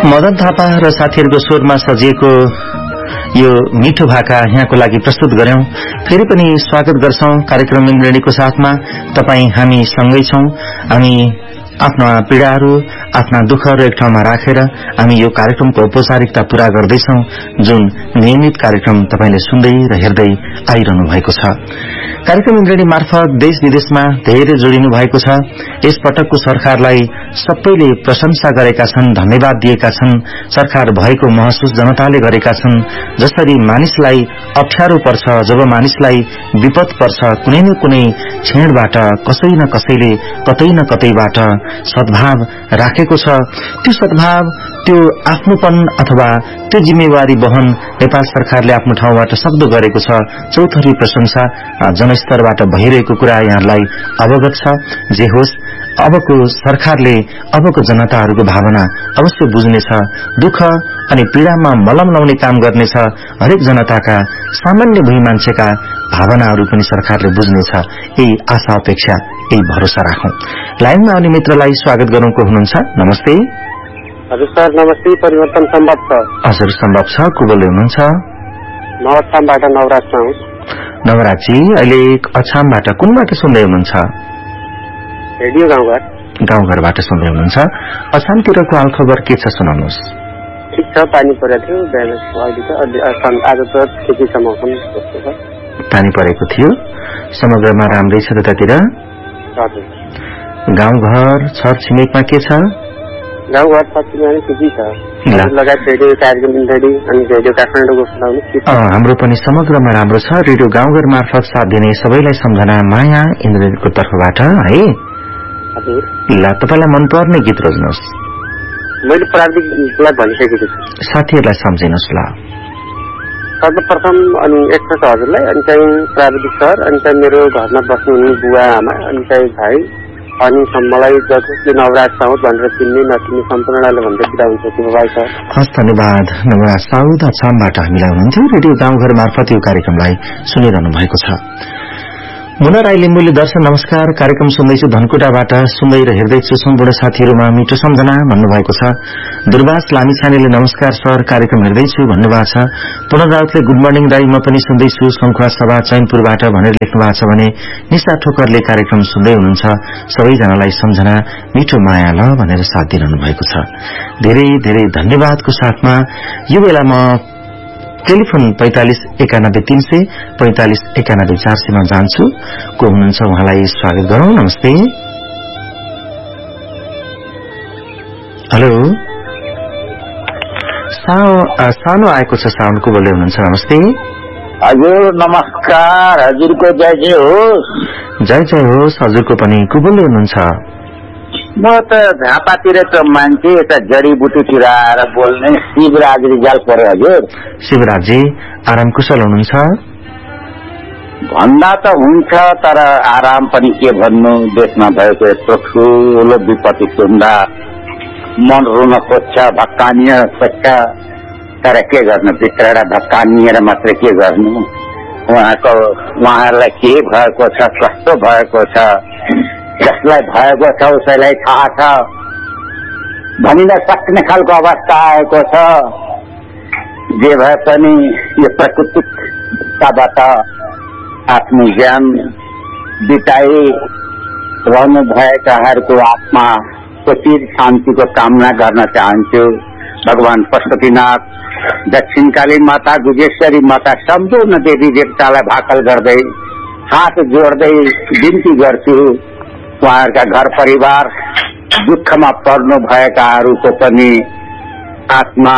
मदन थापा र साथीहरूको स्वरमा सजिएको यो मिठो भाका यहाँको लागि प्रस्तुत गर्यौं। फेरि पनि स्वागत गर्छौं कार्यक्रम इन्द्रेणीको साथमा। तपाई हामी सँगै छौं। हामी आफ्ना पीड़ाहरू आफ्ना दुःखहरू एक ठाउँमा राखेर हामी यो कार्यक्रमको औपचारिकता पूरा गर्दैछौं, जुन नियमित कार्यक्रम तपाईले सुन्दै र हेर्दै आइरहनु भएको छ। कार्यक्रम इन्द्रेणी मार्फत देश विदेशमा धेरै जोडिनु भएको छ। यस पटकको सरकारलाई सबैले प्रशंसा गरेका छन्, धन्यवाद दिएका छन्। सरकार भएको महसुस जनताले गरेका छन्। जसरी मानिसलाई अप्ठ्यारो पर्छ, जब मानिसलाई विपद पर्छ, कुनै न कुनै छेडबाट कसै न कसैले कतै न कतैबाट सद्भाव राखेको छ। त्यो सद्भाव, त्यो आफ्नोपन अथवा त्यो जिम्मेवारी वहन नेपाल सरकारले आफ्नो ठाउँबाट सक्दो गरेको छ। चौथरी प्रशंसा जनस्तरबाट भइरहेको कुरा यहाँलाई अवगत छ। जे होस्, अबको सरकारले अबको जनताहरूको भावना अवश्य बुझ्नेछ। दुःख अनि पीड़ामा मलम लाउने काम गर्नेछ। हरेक जनताका सामान्य भूमि मान्छेका भावनाहरू पनि सरकारले बुझ्नेछ। यही आशा अपेक्षा, यही भरोसा राखौं। लाइनमा आउने मित्रलाई स्वागत गरौं। को हुनुहुन्छ? नमस्ते। हजुर सर, नमस्ते। परिवर्तन सम्भव छ? हजुर, सम्भव छ। को बोल्दै हुनुहुन्छ? म अछामबाट नवराज साउद। नवराजी, अहिले अछामबाट कुनबाट सुन्दै हुनुहुन्छ? रेडियो गाउँघर। गाउँघरबाट सुन्दै हुनुहुन्छ। अछामतिरको हालखबर के छ, सुनाउनुहोस्। ठिक छ, पानी परेको थियो। आज त खेतीको मौसम जस्तो छ। पानी परेको थियो, समग्रमा राम्रै छ त्यतातिर? हजुर। गाउँघर छर छिमेकमा के छ? गाउँघर छर छिमेकमा ठिकै छ। लगायत रेडियो कार्यक्रम इन्द्रेणी अनि रेडियो काठमाडौँको सुनाउनु। हाम्रो पनि समग्रमा राम्रो छ। रेडियो गाउँघर मार्फत साथ दिने सबैलाई सम्झना, माया इन्द्रेणीको तर्फबाट है। हजुर। ल, तपाईलाई मनपर्ने गीत रोज्नुहोस्। मैले प्राविधिकलाई भनिसकेको छु। साथीहरूलाई सम्झिनुहोस्। ल, सर्वप्रथम अनि एकपल्ट हजुरलाई, अनि चाहिँ प्राविधिक सर, अनि चाहिँ मेरो घरमा बस्नुहुने बुवा आमा, अनि चाहिँ भाइ, अनि मलाई जसले नवराज साउद भनेर चिन्ने नचिन्ने सम्पूर्णलाई भन्दै बिदा हुन्छ। शुभबाई सर। हस्, धन्यवाद। नवराज साउद अछामबाट हामीलाई हुनुहुन्थ्यो। रेडियो गाउँघर मार्फत यो कार्यक्रमलाई सुनिरहनु भएको छ। मुना राई लिम्बुले दर्शन नमस्कार, कार्यक्रम सुन्दैछु धनकुटाबाट, सुन्दै र हेर्दैछु सम्पूर्ण साथीहरूमा मिठो सम्झना भन्नुभएको छ। दुर्वास लामिछानेले नमस्कार सर, कार्यक्रम हेर्दैछु भन्नुभएको छ। पुनः राउतले गुड मर्निङ दाई, म पनि सुन्दैछु शंखुवा सभा चैनपुरबाट भनेर लेख्नु भएको छ भने निशा ठोकरले कार्यक्रम सुन्दै हुनुहुन्छ। सबैजनालाई सम्झना, मिठो माया ल भनेर साथ दिइरहनु भएको छ। धेरै धेरै धन्यवादको साथमा यो बेला म टेलिफोन 4591 300 4591 400 मा जान्छु। को हुनुहुन्छ उहाँलाई स्वागत गरौं। नमस्ते। हेलो, सानो आएको छ साउन्ड। को बोल्दै हुनुहुन्छ? नमस्ते। हजुर, नमस्कार। हजुरको जय जय होस्। जय जय होस् हजुरको पनि। को बोल्दै हुनुहुन्छ? म त झापातिरको मान्छे, यता जडीबुटीतिर आएर बोल्ने शिवराज रिजाल पऱ्यो। हजुर शिवराजी, आराम कुशल हुनुहुन्छ? भन्दा त हुन्छ, तर आराम पनि के भन्नु। देशमा भएको यत्रो ठुलो विपत्ति सुन्दा मन रुन खोज्छ, भक्कानिएर खोज्छ, तर के गर्नु, भित्रबाट भक्कानिएर मात्रै के गर्नु। उहाँहरूलाई के भएको छ, कस्तो भएको छ, जसलाई भएको छ उसैलाई थाहा छ। भनिन सक्ने खालको अवस्था आएको छ। जे भए पनि यो प्रकृतिबाट आफ्नो ज्यान बिताई रहनु भएकाहरूको आत्माको चिर शान्तिको कामना गर्न चाहन्छु। भगवान पशुपतिनाथ, दक्षिणकाली माता, गुजेश्वरी माता, सम्पूर्ण देवी देवतालाई भाकल गर्दै हात जोड्दै बिन्ती गर्छु। उहाँहरूका घर परिवार दुःखमा पर्नु भएकाहरूको पनि आत्मा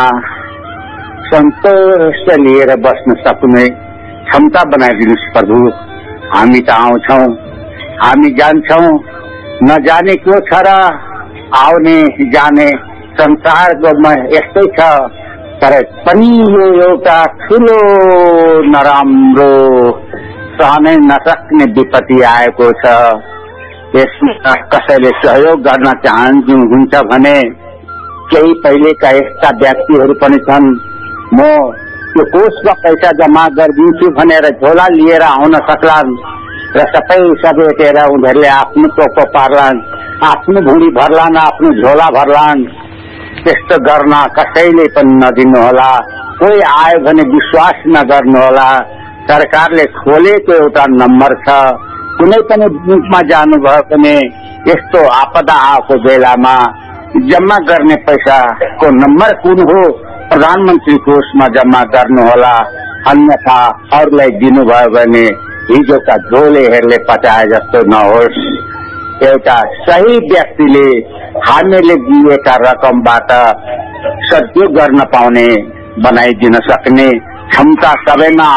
सन्तोष लिएर बस्न सक्ने क्षमता बनाइदिनुहोस् प्रभु। हामी त आउँछौं, हामी जान्छौं, नजाने को छ र, आउने जाने संसारको यस्तै छ। तर पनि यो एउटा ठुलो नराम्रो सहनै नसक्ने विपत्ति आएको छ। यसमा कसैले सहयोग गर्न चाहनुहुन्छ भने केही पहिलेका यस्ता व्यक्तिहरू पनि छन्। म त्यो कोषमा पैसा जम्मा गरिदिन्छु भनेर झोला लिएर आउन सक्लान् र सबै समेटेर उनीहरूले आफ्नो टोपो पार्लान्, आफ्नो भुँडी भर्लान्, आफ्नो झोला भर्लान्। त्यस्तो गर्न कसैले पनि नदिनुहोला। कोही आयो भने विश्वास नगर्नुहोला। सरकारले खोलेको एउटा नम्बर छ, कुनै पनि मुखमा जानुभयो भने यस्तो आपदा आएको बेलामा जम्मा गर्ने पैसाको नम्बर कुन हो, प्रधानमन्त्री कोषमा जम्मा गर्नुहोला। अन्यथा अरूलाई दिनुभयो भने हिजोका झोलेहरूले पचाए जस्तो नहोस्। एउटा सही व्यक्तिले हामीले दिएका रकमबाट सदुपयोग गर्न पाउने बनाइदिन सक्ने क्षमता सबैमा